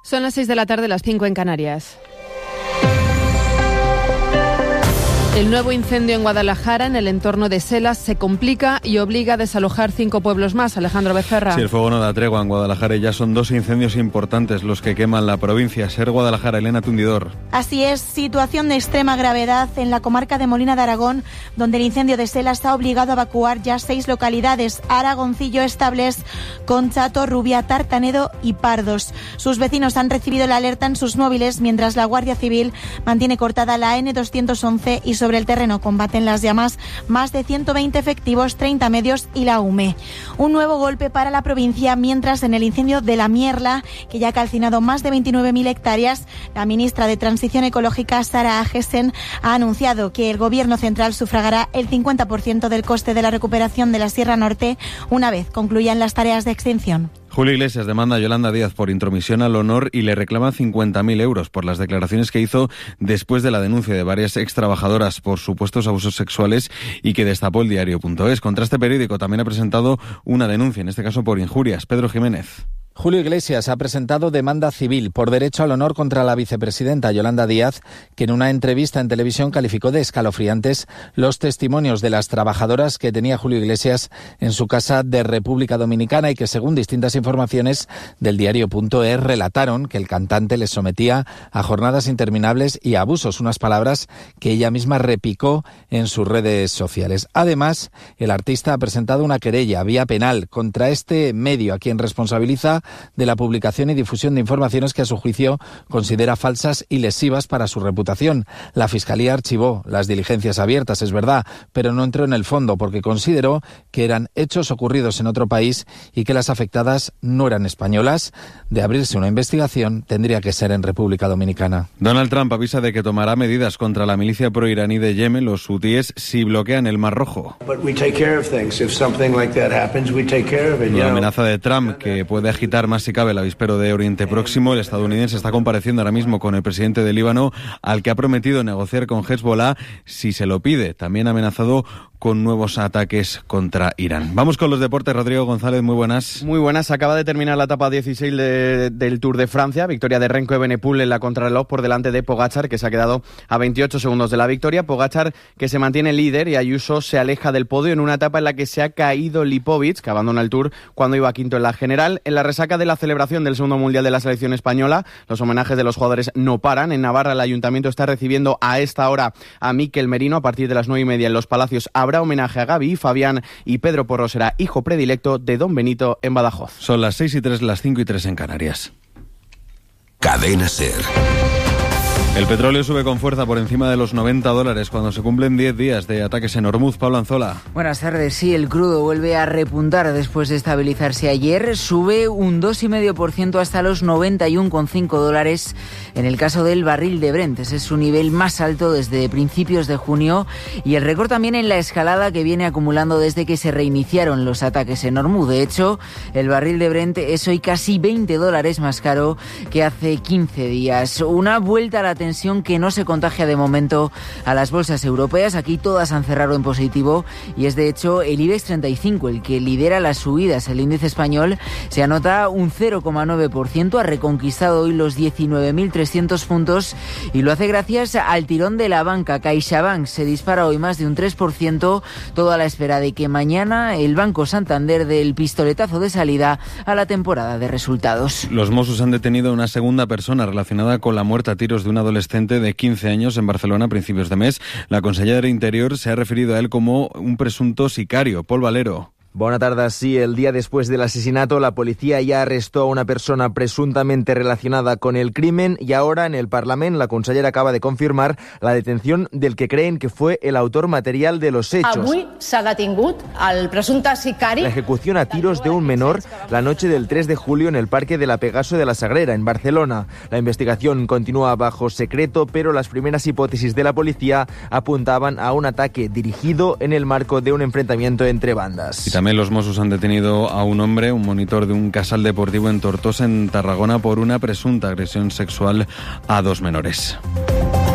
Son las 6 de la tarde, las 5 en Canarias. El nuevo incendio en Guadalajara, en el entorno de Selas, se complica y obliga a desalojar 5 pueblos más. Alejandro Becerra. Sí, el fuego no da tregua en Guadalajara y ya son 2 incendios importantes los que queman la provincia. Ser Guadalajara, Elena Tundidor. Así es, situación de extrema gravedad en la comarca de Molina de Aragón, donde el incendio de Selas ha obligado a evacuar ya 6 localidades: Aragoncillo, Estables, Conchato, Rubia, Tartanedo y Pardos. Sus vecinos han recibido la alerta en sus móviles, mientras la Guardia Civil mantiene cortada la N211 y sobre el terreno combaten las llamas más de 120 efectivos, 30 medios y la UME. Un nuevo golpe para la provincia, mientras en el incendio de la Mierla, que ya ha calcinado más de 29.000 hectáreas, la ministra de Transición Ecológica, Sara Agesen, ha anunciado que el Gobierno central sufragará el 50% del coste de la recuperación de la Sierra Norte una vez concluyan las tareas de extinción. Julio Iglesias demanda a Yolanda Díaz por intromisión al honor y le reclama 50.000 euros por las declaraciones que hizo después de la denuncia de varias extrabajadoras por supuestos abusos sexuales y que destapó el diario.es. Contraste Periódico también ha presentado una denuncia, en este caso por injurias. Pedro Jiménez. Julio Iglesias ha presentado demanda civil por derecho al honor contra la vicepresidenta Yolanda Díaz, que en una entrevista en televisión calificó de escalofriantes los testimonios de las trabajadoras que tenía Julio Iglesias en su casa de República Dominicana y que, según distintas informaciones del diario.es, relataron que el cantante les sometía a jornadas interminables y abusos, unas palabras que ella misma repicó en sus redes sociales. Además, el artista ha presentado una querella vía penal contra este medio, a quien responsabiliza de la publicación y difusión de informaciones que a su juicio considera falsas y lesivas para su reputación. La Fiscalía archivó las diligencias abiertas, es verdad, pero no entró en el fondo porque consideró que eran hechos ocurridos en otro país y que las afectadas no eran españolas. De abrirse una investigación, tendría que ser en República Dominicana. Donald Trump avisa de que tomará medidas contra la milicia proiraní de Yemen, los hutíes, si bloquean el Mar Rojo. La amenaza de Trump, que puede agitar más si cabe el avispero de Oriente Próximo. El estadounidense está compareciendo ahora mismo con el presidente de Líbano, al que ha prometido negociar con Hezbollah si se lo pide. También ha amenazado con nuevos ataques contra Irán. Vamos con los deportes. Rodrigo González, muy buenas. Muy buenas. Acaba de terminar la etapa 16 del Tour de Francia. Victoria de Renko Evenepoel en la contrarreloj por delante de Pogačar, que se ha quedado a 28 segundos de la victoria. Pogačar, que se mantiene líder, y Ayuso se aleja del podio en una etapa en la que se ha caído Lipovic, que abandona el Tour cuando iba quinto en la general. En la resaca de la celebración del segundo mundial de la selección española, los homenajes de los jugadores no paran. En Navarra, el ayuntamiento está recibiendo a esta hora a Mikel Merino. A partir de las 9:30 en Los Palacios habrá homenaje a Gaby y Fabián, y Pedro Porro será hijo predilecto de Don Benito en Badajoz. Son las 6:03, las 5:03 en Canarias. Cadena SER. El petróleo sube con fuerza por encima de los $90 cuando se cumplen 10 días de ataques en Hormuz. Pablo Anzola. Buenas tardes. Sí, el crudo vuelve a repuntar después de estabilizarse ayer. Sube un 2,5% hasta los $91,5 en el caso del barril de Brent. Ese es su nivel más alto desde principios de junio, y el récord también en la escalada que viene acumulando desde que se reiniciaron los ataques en Hormuz. De hecho, el barril de Brent es hoy casi $20 más caro que hace 15 días. Una vuelta a la tensión que no se contagia de momento a las bolsas europeas. Aquí todas han cerrado en positivo y es de hecho el IBEX 35 el que lidera las subidas. El índice español se anota un 0,9%, ha reconquistado hoy los 19.300 puntos y lo hace gracias al tirón de la banca. CaixaBank se dispara hoy más de un 3%, todo a la espera de que mañana el Banco Santander dé el pistoletazo de salida a la temporada de resultados. Los Mossos han detenido a una segunda persona relacionada con la muerte a tiros de un adolescente de 15 años en Barcelona a principios de mes. La consellera de Interior se ha referido a él como un presunto sicario. Pol Valero. Bona tarda. Sí, el día después del asesinato, la policía ya arrestó a una persona presuntamente relacionada con el crimen y ahora en el Parlament la consellera acaba de confirmar la detención del que creen que fue el autor material de los hechos. Avui s'ha detingut el presumpte sicari. La ejecución a tiros de un menor la noche del 3 de julio en el Parque de la Pegaso de la Sagrera, en Barcelona. La investigación continúa bajo secreto, pero las primeras hipótesis de la policía apuntaban a un ataque dirigido en el marco de un enfrentamiento entre bandas. Y también los Mossos han detenido a un hombre, un monitor de un casal deportivo en Tortosa, en Tarragona, por una presunta agresión sexual a 2 menores.